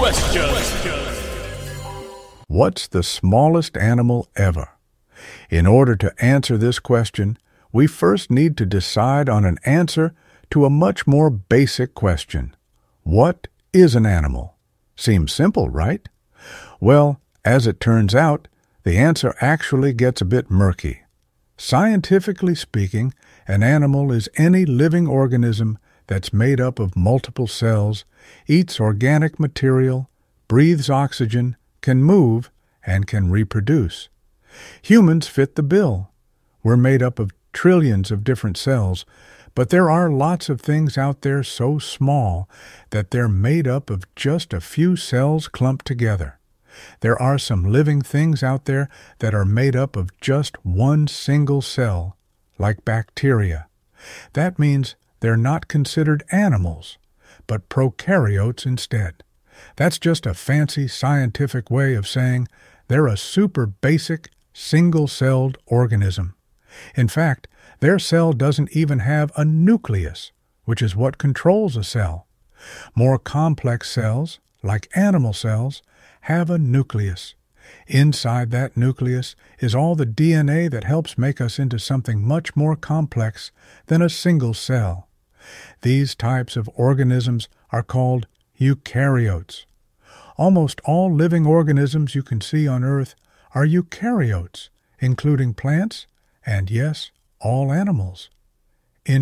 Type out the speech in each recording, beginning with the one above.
What's the smallest animal ever? In order to answer this question, we first need to decide on an answer to a much more basic question. What is an animal? Seems simple, right? Well, as it turns out, the answer actually gets a bit murky. Scientifically speaking, an animal is any living organism that's made up of multiple cells, eats organic material, breathes oxygen, can move, and can reproduce. Humans fit the bill. We're made up of trillions of different cells, but there are lots of things out there so small that they're made up of just a few cells clumped together. There are some living things out there that are made up of just one single cell, like bacteria. That means they're not considered animals, but prokaryotes instead. That's just a fancy scientific way of saying they're a super basic, single-celled organism. In fact, their cell doesn't even have a nucleus, which is what controls a cell. More complex cells, like animal cells, have a nucleus. Inside that nucleus is all the DNA that helps make us into something much more complex than a single cell. These types of organisms are called eukaryotes. Almost all living organisms you can see on Earth are eukaryotes, including plants and, yes, all animals. In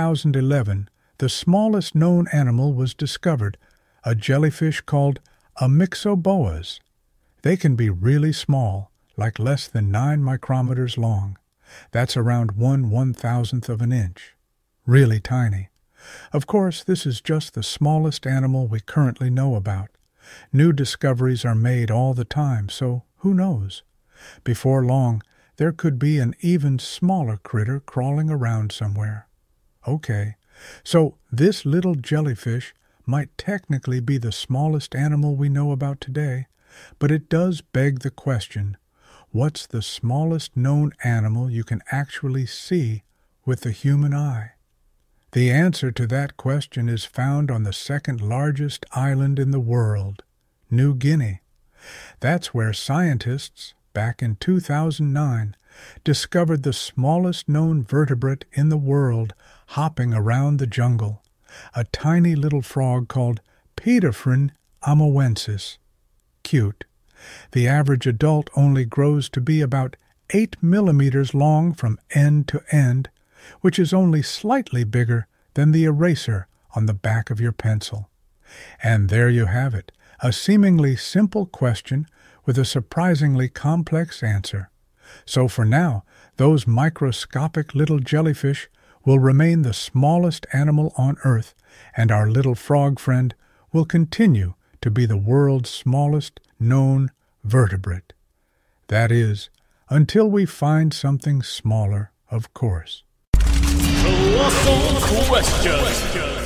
2011, the smallest known animal was discovered, a jellyfish called Amixoboas. They can be really small, like less than 9 micrometers long. That's around 1/1000th of an inch. Really tiny. Of course, this is just the smallest animal we currently know about. New discoveries are made all the time, so who knows? Before long, there could be an even smaller critter crawling around somewhere. Okay, so this little jellyfish might technically be the smallest animal we know about today, but it does beg the question, what's the smallest known animal you can actually see with the human eye? The answer to that question is found on the second largest island in the world, New Guinea. That's where scientists, back in 2009, discovered the smallest known vertebrate in the world hopping around the jungle, a tiny little frog called Paedophryne amoensis. Cute. The average adult only grows to be about 8 millimeters long from end to end, which is only slightly bigger than the eraser on the back of your pencil. And there you have it, a seemingly simple question with a surprisingly complex answer. So for now, those microscopic little jellyfish will remain the smallest animal on Earth, and our little frog friend will continue to be the world's smallest known vertebrate. That is, until we find something smaller, of course. Colossal question.